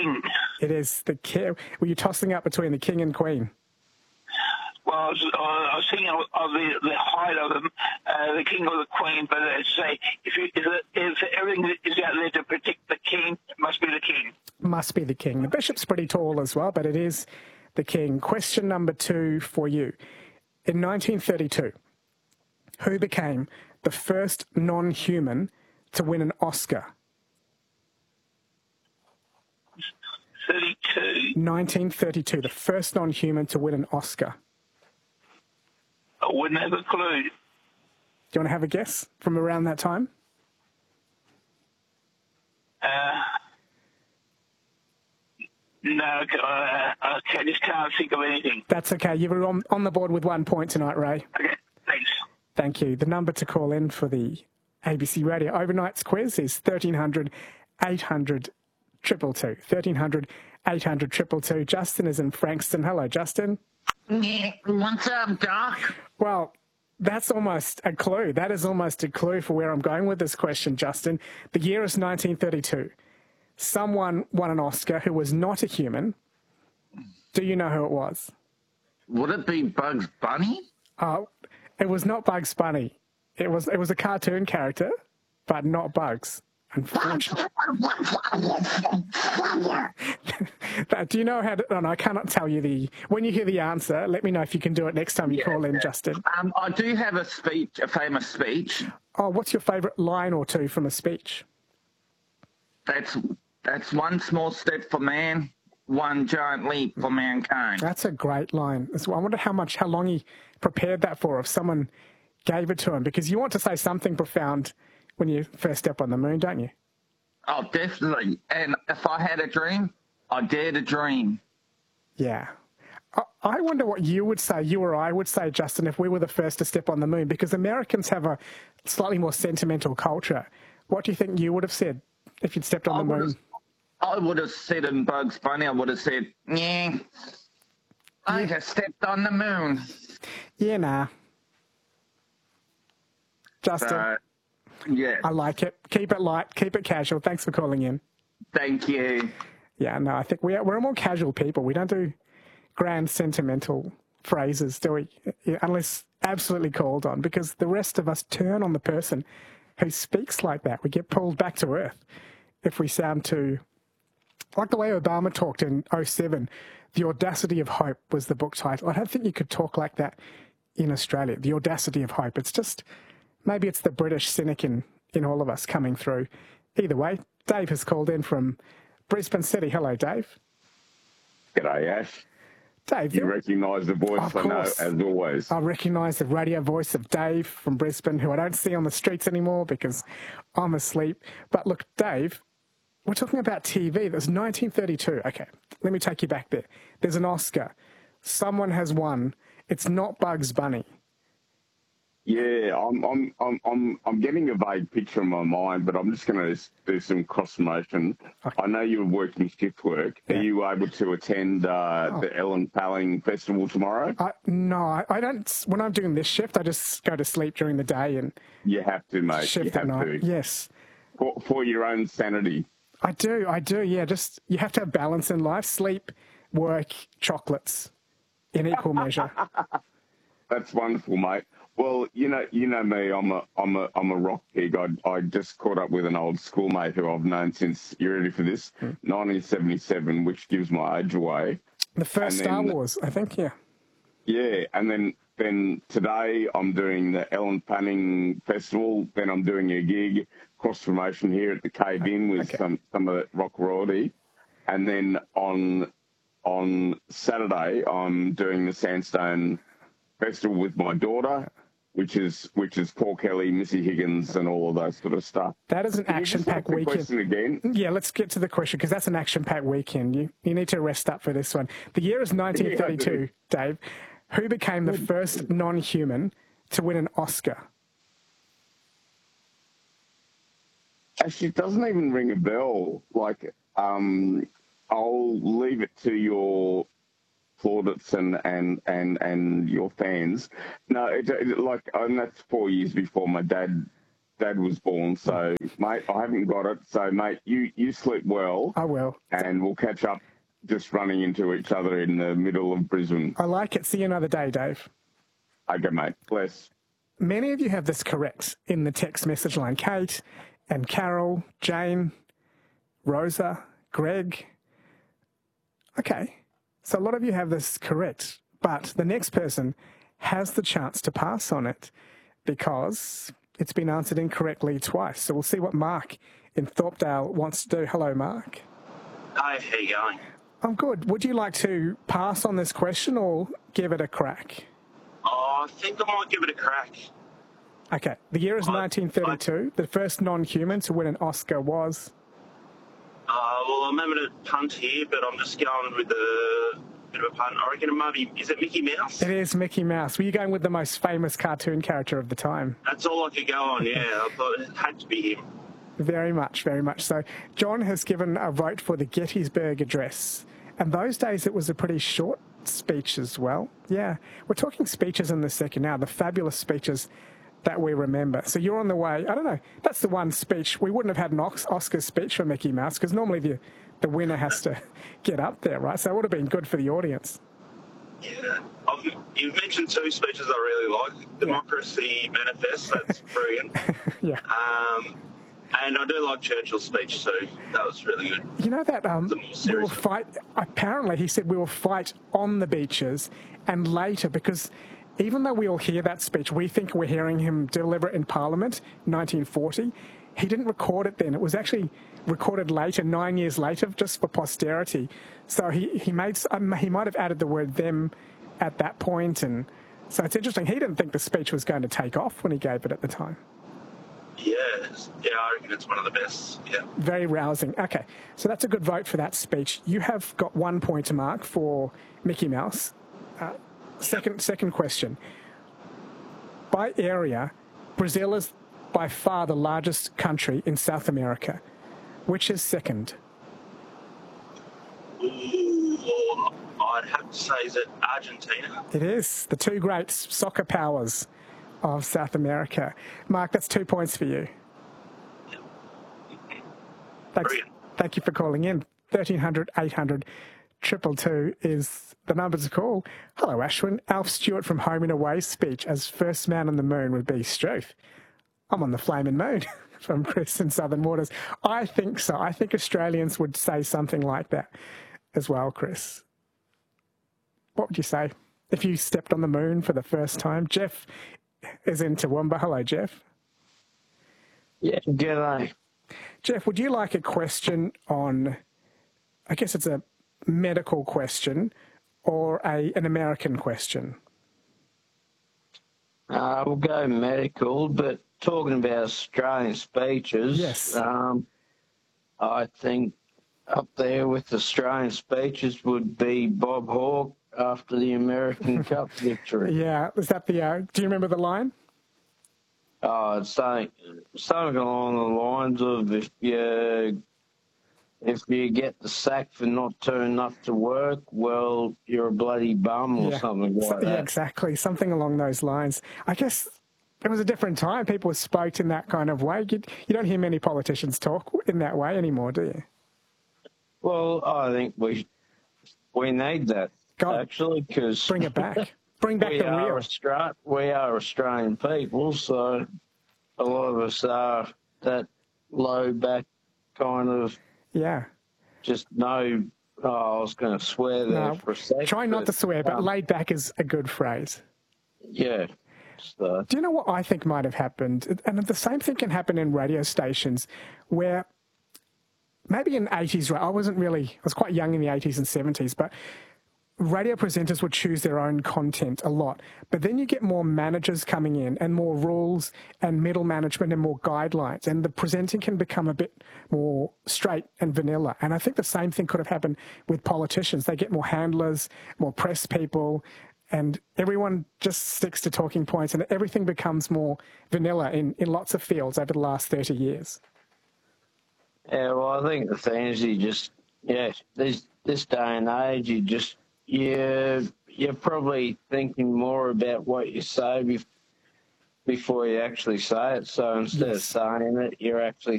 king. It is the king. Were you tossing up between the king and queen? Well, I was thinking of the height of them, the king or the queen, but as I say, if everything is out there to protect the king, it must be the king. Must be the king. The bishop's pretty tall as well, but it is the king. Question number 2 for you. In 1932, who became the first non-human to win an Oscar? 32. 1932, the first non-human to win an Oscar. I wouldn't have a clue. Do you want to have a guess from around that time? No, I just can't think of anything. That's okay. You were on the board with 1 point tonight, Ray. Okay, thanks. Thank you. The number to call in for the ABC Radio Overnights quiz is 1300 800 222. 1300 800 222. Justin is in Frankston. Hello, Justin. What's up, Doc? Well, that's almost a clue. That is almost a clue for where I'm going with this question, Justin. The year is 1932. Someone won an Oscar who was not a human. Do you know who it was? Would it be Bugs Bunny? It was not Bugs Bunny. It was a cartoon character, but not Bugs, unfortunately. Do you know how to... Oh, no, I cannot tell you the... When you hear the answer, let me know if you can do it next time you call in, Justin. I do have a famous speech. Oh, what's your favourite line or two from a speech? That's one small step for man, one giant leap for mankind. That's a great line. I wonder how long he prepared that for if someone gave it to him, because you want to say something profound when you first step on the moon, don't you? Oh, definitely. And if I had a dream, I dare to dream. Yeah. I wonder what you would say, you or I would say, Justin, if we were the first to step on the moon, because Americans have a slightly more sentimental culture. What do you think you would have said if you'd stepped on the moon? I would have said in Bugs Bunny, I would have said, yeah, I have stepped on the moon. Yeah, nah. Justin. Yeah. I like it. Keep it light, keep it casual. Thanks for calling in. Thank you. Yeah, no, I think we're more casual people. We don't do grand sentimental phrases, do we? Yeah, unless absolutely called on, because the rest of us turn on the person who speaks like that. We get pulled back to earth if we sound too... Like the way Obama talked in 2007, The Audacity of Hope was the book title. I don't think you could talk like that in Australia, The Audacity of Hope. It's just, maybe it's the British cynic in all of us coming through. Either way, Dave has called in from Brisbane City. Hello, Dave. G'day, Ash. Dave. You recognise the voice, of I know, course. as always. I recognise the radio voice of Dave from Brisbane, who I don't see on the streets anymore because I'm asleep. But look, Dave, we're talking about TV. That was 1932. Okay, let me take you back there. There's an Oscar. Someone has won. It's not Bugs Bunny. Yeah, I'm getting a vague picture in my mind, but I'm just going to do some cross promotion. Okay. I know you're working shift work. Yeah. Are you able to attend the Ellen Palling Festival tomorrow? No, I don't. When I'm doing this shift, I just go to sleep during the day and... You have to, mate. Shift at night. Yes. For your own sanity. I do, yeah. Just, you have to have balance in life. Sleep, work, chocolates in equal measure. That's wonderful, mate. Well, you know me. I'm a rock pig. I just caught up with an old schoolmate who I've known since, you ready for this? 1977, which gives my age away. The first Star Wars, I think. Yeah. Yeah, and then today I'm doing the Ellen Panning Festival. Then I'm doing a gig, cross promotion here at the Cave Inn with some of the rock royalty, and then on Saturday I'm doing the Sandstone Festival with my daughter, which is Paul Kelly, Missy Higgins, and all of those sort of stuff. That is an action-packed weekend. Again? Yeah, let's get to the question, because that's an action-packed weekend. You need to rest up for this one. The year is 1932, Dave. Who became the first non-human to win an Oscar? Actually, it doesn't even ring a bell. Like, I'll leave it to your plaudits and your fans. No, and that's 4 years before my dad Dad was born. So, mate, I haven't got it. So, mate, you sleep well. I will. And we'll catch up just running into each other in the middle of Brisbane. I like it. See you another day, Dave. Okay, mate. Bless. Many of you have this correct in the text message line. Kate and Carol, Jane, Rosa, Greg. Okay, so a lot of you have this correct, but the next person has the chance to pass on it because it's been answered incorrectly twice. So we'll see what Mark in Thorpedale wants to do. Hello, Mark. Hi, how you going? I'm good. Would you like to pass on this question or give it a crack? Oh, I think I might give it a crack. Okay, the year is 1932. The first non-human to win an Oscar was... Well, I'm having a punt here, but I'm just going with a bit of a punt. I reckon it might be... Is it Mickey Mouse? It is Mickey Mouse. Were you going with the most famous cartoon character of the time? That's all I could go on, yeah. I thought it had to be him. Very much, very much so. John has given a vote for the Gettysburg Address. And those days it was a pretty short speech as well. Yeah, we're talking speeches in the second now, the fabulous speeches that we remember. So you're on the way. I don't know. That's the one speech. We wouldn't have had an Oscar speech for Mickey Mouse because normally the winner has to get up there, right? So it would have been good for the audience. Yeah. You've mentioned two speeches I really like. Democracy Manifest, that's brilliant. Yeah. And I do like Churchill's speech too. That was really good. You know that we will fight, apparently he said we will fight on the beaches and later, because even though we all hear that speech, we think we're hearing him deliver it in Parliament, 1940. He didn't record it then. It was actually recorded later, 9 years later, just for posterity. So he might have added the word them at that point. And so it's interesting. He didn't think the speech was going to take off when he gave it at the time. Yeah, I reckon it's one of the best, yeah. Very rousing. Okay, so that's a good vote for that speech. You have got 1 point to mark for Mickey Mouse. Second question. By area, Brazil is by far the largest country in South America. Which is second? Ooh, I'd have to say, is it Argentina? It is. The two great soccer powers of South America. Mark, that's 2 points for you. Thank you for calling in. 1300 800 222 is the number to call. Hello, Ashwin. Alf Stewart from Home and Away speech as first man on the moon would be Struth. I'm on the flaming moon from Chris in Southern Waters. I think so. I think Australians would say something like that as well, Chris. What would you say if you stepped on the moon for the first time? Jeff is in Toowoomba. Hello, Jeff. Yeah, g'day. Jeff, would you like a question on, I guess it's a medical question or an American question? We'll go medical, but talking about Australian speeches, yes. I think up there with Australian speeches would be Bob Hawke after the American Cup victory. Yeah, is that the, do you remember the line? It's something along the lines of if you get the sack for not turning up to work, well, you're a bloody bum or something like that. Yeah, exactly. Something along those lines. I guess it was a different time. People spoke in that kind of way. You don't hear many politicians talk in that way anymore, do you? Well, I think we need that, actually, because... Bring it back. Bring back the real. We are Australian people, so a lot of us are that low back kind of... Yeah. Just no... Oh, I was going to swear there for a second. Try not to swear, but laid back is a good phrase. Yeah. So. Do you know what I think might have happened? And the same thing can happen in radio stations where maybe in the 80s, right? I was quite young in the 80s and 70s, but radio presenters would choose their own content a lot. But then you get more managers coming in and more rules and middle management and more guidelines. And the presenting can become a bit more straight and vanilla. And I think the same thing could have happened with politicians. They get more handlers, more press people, and everyone just sticks to talking points and everything becomes more vanilla in lots of fields over the last 30 years. Yeah, well, I think the thing is this day and age, you're probably thinking more about what you say before you actually say it. So instead of Yes. saying it, you're actually